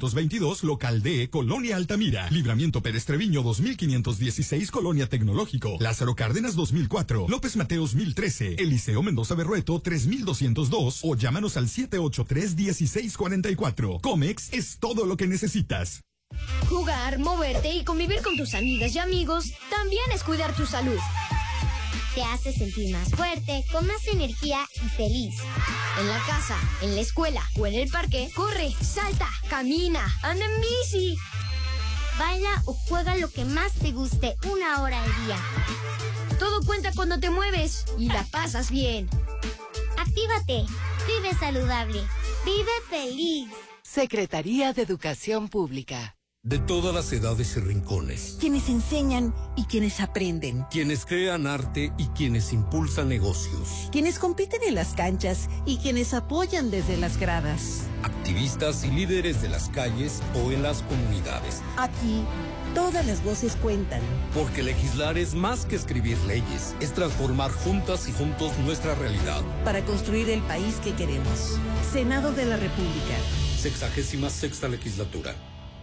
222, local D, Colonia Altamira. Libramiento Pérez Treviño 2516, Colonia Tecnológico. Lázaro Cárdenas 2004, López Mateos 1013, Eliseo Mendoza Berrueto 3202 o llámanos al 783-1644. Comex es todo lo que necesitas. Jugar, moverte y convivir con tus amigas y amigos también es cuidar tu salud. Te hace sentir más fuerte, con más energía y feliz. En la casa, en la escuela o en el parque, corre, salta, camina, anda en bici. Baila o juega lo que más te guste 1 hora al día. Todo cuenta cuando te mueves y la pasas bien. Actívate, vive saludable, vive feliz. Secretaría de Educación Pública. De todas las edades y rincones. Quienes enseñan y quienes aprenden. Quienes crean arte y quienes impulsan negocios. Quienes compiten en las canchas y quienes apoyan desde las gradas. Activistas y líderes de las calles o en las comunidades. Aquí, todas las voces cuentan. Porque legislar es más que escribir leyes. Es transformar juntas y juntos nuestra realidad. Para construir el país que queremos. Senado de la República. 66ª legislatura.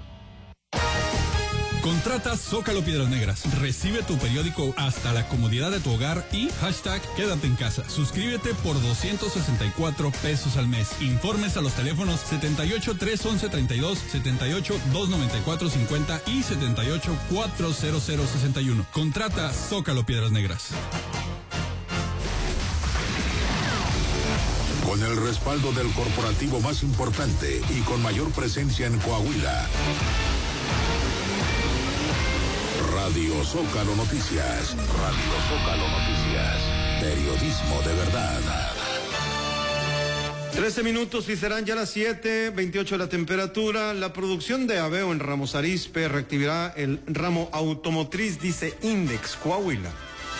Contrata Zócalo Piedras Negras. Recibe tu periódico hasta la comodidad de tu hogar y hashtag quédate en casa. Suscríbete por 264 pesos al mes. Informes a los teléfonos 78 311 32, 78 294 50 y 78 400 61. Contrata Zócalo Piedras Negras. Con el respaldo del corporativo más importante y con mayor presencia en Coahuila. Radio Zócalo Noticias. Radio Zócalo Noticias. Periodismo de verdad. 13 minutos y serán ya las 7:28 la temperatura. La producción de Aveo en Ramos Arizpe reactivará el ramo automotriz, dice Index Coahuila.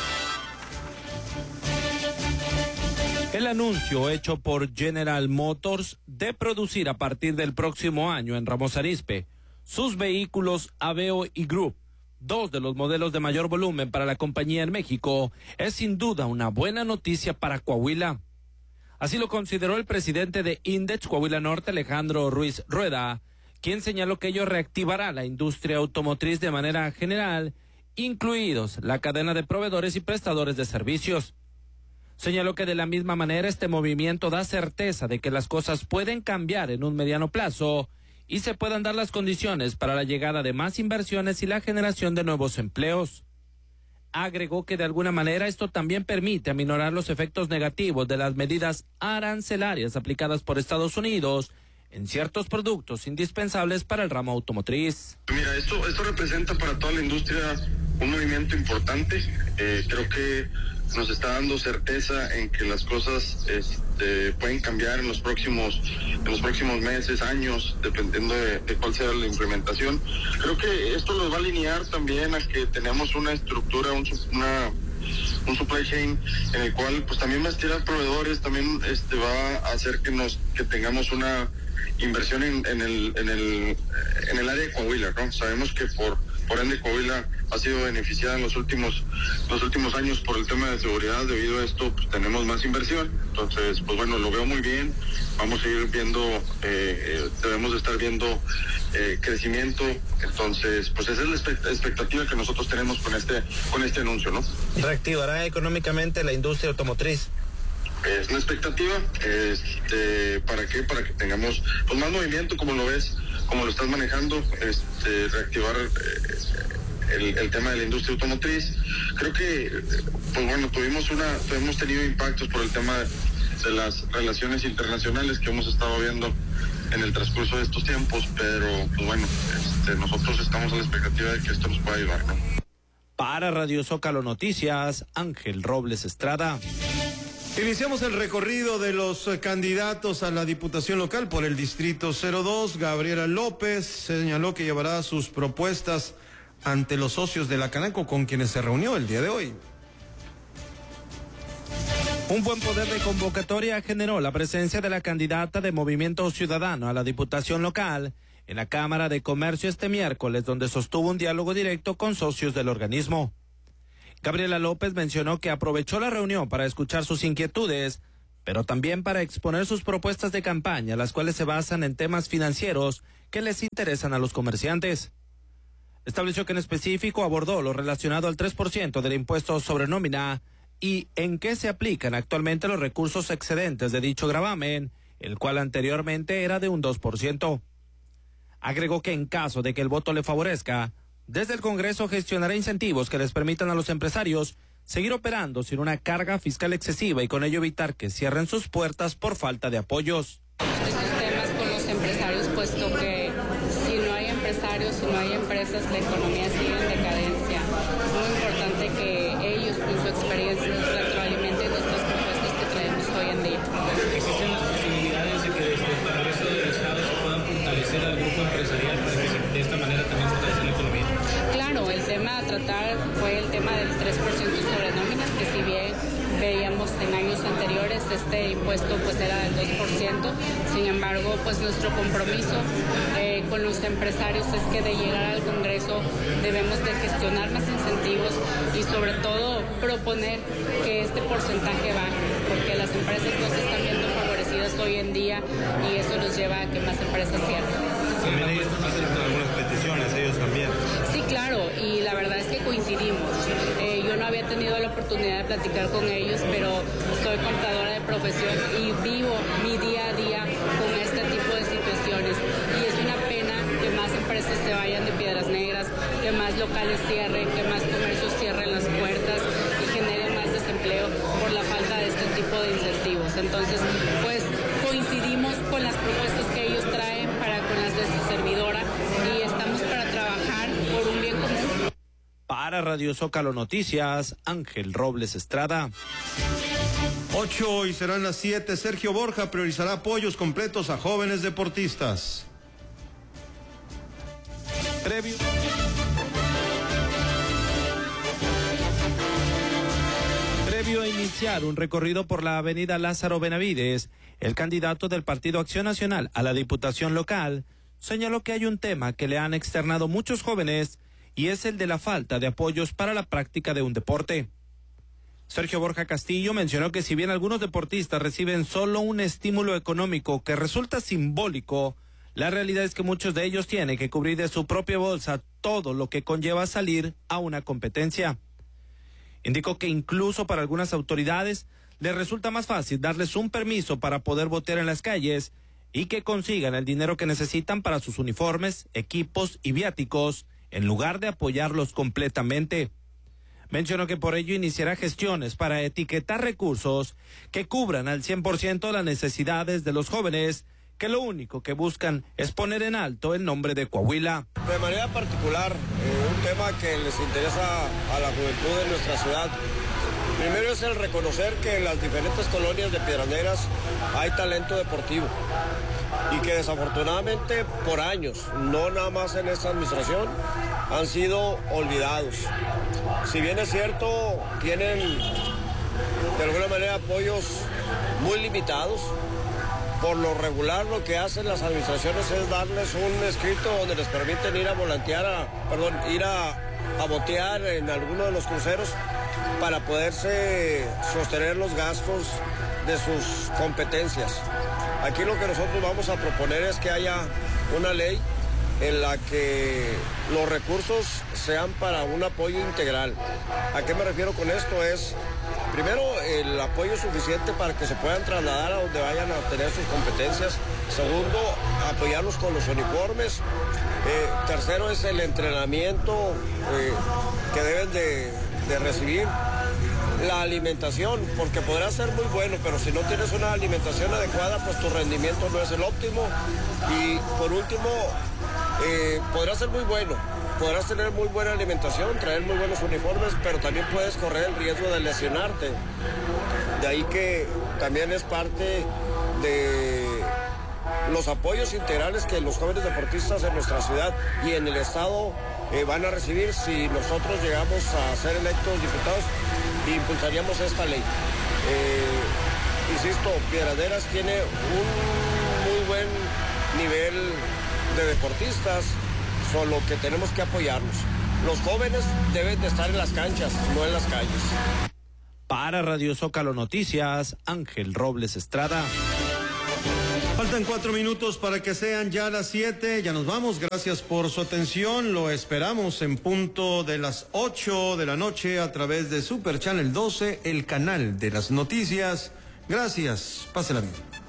El anuncio hecho por General Motors de producir a partir del próximo año en Ramos Arizpe sus vehículos Aveo y Group, 2 de los modelos de mayor volumen para la compañía en México, es sin duda una buena noticia para Coahuila. Así lo consideró el presidente de Index Coahuila Norte, Alejandro Ruiz Rueda, quien señaló que ello reactivará la industria automotriz de manera general, incluidos la cadena de proveedores y prestadores de servicios. Señaló que de la misma manera este movimiento da certeza de que las cosas pueden cambiar en un mediano plazo y se puedan dar las condiciones para la llegada de más inversiones y la generación de nuevos empleos. Agregó que de alguna manera esto también permite aminorar los efectos negativos de las medidas arancelarias aplicadas por Estados Unidos en ciertos productos indispensables para el ramo automotriz. Mira, esto representa para toda la industria un movimiento importante. Creo que nos está dando certeza en que las cosas pueden cambiar en los próximos meses, años, dependiendo de cuál sea la implementación. Creo que esto nos va a alinear también a que tenemos una estructura, un supply chain en el cual pues también va a estirar proveedores, también va a hacer que tengamos una inversión en el área de Coahuila, ¿no? Sabemos que por ende Coahuila ha sido beneficiada en los últimos años por el tema de seguridad. Debido a esto pues tenemos más inversión. Entonces pues bueno, lo veo muy bien. Vamos a ir viendo, debemos de estar viendo crecimiento. Entonces pues esa es la expectativa que nosotros tenemos con este anuncio, ¿no? ¿Reactivará económicamente la industria automotriz? Es la expectativa. ¿Para qué? Para que tengamos pues más movimiento, como lo ves, como lo estás manejando, reactivar el tema de la industria automotriz. Creo que pues bueno, hemos tenido impactos por el tema de las relaciones internacionales que hemos estado viendo en el transcurso de estos tiempos, pero pues bueno, nosotros estamos a la expectativa de que esto nos pueda ayudar, ¿no? Para Radio Zócalo Noticias, Ángel Robles Estrada. Iniciamos el recorrido de los candidatos a la Diputación Local por el Distrito 02. Gabriela López señaló que llevará sus propuestas ante los socios de la Canaco con quienes se reunió el día de hoy. Un buen poder de convocatoria generó la presencia de la candidata de Movimiento Ciudadano a la Diputación Local en la Cámara de Comercio este miércoles, donde sostuvo un diálogo directo con socios del organismo. Gabriela López mencionó que aprovechó la reunión para escuchar sus inquietudes, pero también para exponer sus propuestas de campaña, las cuales se basan en temas financieros que les interesan a los comerciantes. Estableció que en específico abordó lo relacionado al 3% del impuesto sobre nómina y en qué se aplican actualmente los recursos excedentes de dicho gravamen, el cual anteriormente era de un 2%. Agregó que en caso de que el voto le favorezca, desde el Congreso gestionará incentivos que les permitan a los empresarios seguir operando sin una carga fiscal excesiva y con ello evitar que cierren sus puertas por falta de apoyos. Estos temas con los empresarios, puesto que si no hay empresarios, si no hay empresas, la economía sigue en decadencia. Es muy importante que ellos, con su experiencia, nos retroalimenten nuestras propuestas que traemos hoy en día. ¿Existen las posibilidades de que desde el Congreso del Estado se puedan fortalecer al grupo empresarial para que de esta manera también fortalecer la economía? Claro, el tema a tratar fue el tema del 3% sobre nóminas, que si bien veíamos en años anteriores este impuesto pues era del 2%, sin embargo pues nuestro compromiso con los empresarios es que de llegar al Congreso debemos de gestionar más incentivos y sobre todo proponer que este porcentaje baje, porque las empresas no se están viendo favorecidas hoy en día y eso nos lleva a que más empresas cierren. También ellos hacen algunas peticiones, ellos también. Sí, claro, y la verdad es que coincidimos. Yo no había tenido la oportunidad de platicar con ellos, pero soy contadora de profesión y vivo mi día a día con este tipo de situaciones. Y es una pena que más empresas se vayan de Piedras Negras, que más locales cierren, que más comercios cierren las puertas y generen más desempleo por la falta de este tipo de incentivos. Entonces, pues coincidimos con las propuestas que ellos traen para con las de su servidora y estamos para trabajar por un bien común. Para Radio Zócalo Noticias, Ángel Robles Estrada. 8 y serán las 7. Sergio Borja priorizará apoyos completos a jóvenes deportistas. Previo a iniciar un recorrido por la avenida Lázaro Benavides, el candidato del Partido Acción Nacional a la Diputación Local señaló que hay un tema que le han externado muchos jóvenes y es el de la falta de apoyos para la práctica de un deporte. Sergio Borja Castillo mencionó que si bien algunos deportistas reciben solo un estímulo económico que resulta simbólico, la realidad es que muchos de ellos tienen que cubrir de su propia bolsa todo lo que conlleva salir a una competencia. Indicó que incluso para algunas autoridades les resulta más fácil darles un permiso para poder botear en las calles y que consigan el dinero que necesitan para sus uniformes, equipos y viáticos, en lugar de apoyarlos completamente. Mencionó que por ello iniciará gestiones para etiquetar recursos que cubran al 100% las necesidades de los jóvenes, que lo único que buscan es poner en alto el nombre de Coahuila. De manera particular, un tema que les interesa a la juventud de nuestra ciudad. Primero es el reconocer que en las diferentes colonias de Piedras Negras hay talento deportivo y que desafortunadamente por años, no nada más en esta administración, han sido olvidados. Si bien es cierto, tienen de alguna manera apoyos muy limitados. Por lo regular lo que hacen las administraciones es darles un escrito donde les permiten ir a ir a botear en alguno de los cruceros para poderse sostener los gastos de sus competencias. Aquí lo que nosotros vamos a proponer es que haya una ley en la que los recursos sean para un apoyo integral. ¿A qué me refiero con esto? Es, primero, el apoyo suficiente para que se puedan trasladar a donde vayan a obtener sus competencias. Segundo, apoyarlos con los uniformes. Tercero es el entrenamiento que deben de recibir. La alimentación, porque podrá ser muy bueno, pero si no tienes una alimentación adecuada, pues tu rendimiento no es el óptimo. Y por último, podrá ser muy bueno, podrás tener muy buena alimentación, traer muy buenos uniformes, pero también puedes correr el riesgo de lesionarte. De ahí que también es parte de los apoyos integrales que los jóvenes deportistas en nuestra ciudad y en el estado van a recibir si nosotros llegamos a ser electos diputados. Impulsaríamos esta ley. Insisto, Piedras Negras tiene un muy buen nivel de deportistas, solo que tenemos que apoyarlos. Los jóvenes deben de estar en las canchas, no en las calles. Para Radio Zócalo Noticias, Ángel Robles Estrada. Faltan 4 minutos para que sean ya las 7. Ya nos vamos. Gracias por su atención. Lo esperamos en punto de las 8 de la noche a través de Super Channel 12, el canal de las noticias. Gracias. Pásela bien.